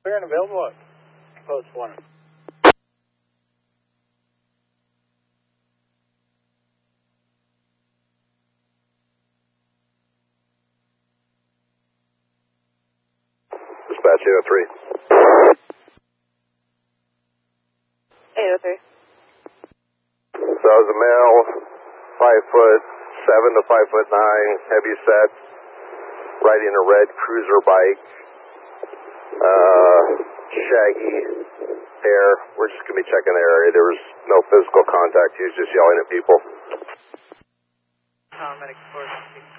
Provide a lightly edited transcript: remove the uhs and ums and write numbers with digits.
Clear and available at post 1. Dispatch 803. 803. So I was a male, 5'7" to 5'9", heavy set, riding a red cruiser bike, shaggy hair. We're just going to be checking the area. There was no physical contact. He was just yelling at people. Paramedic 4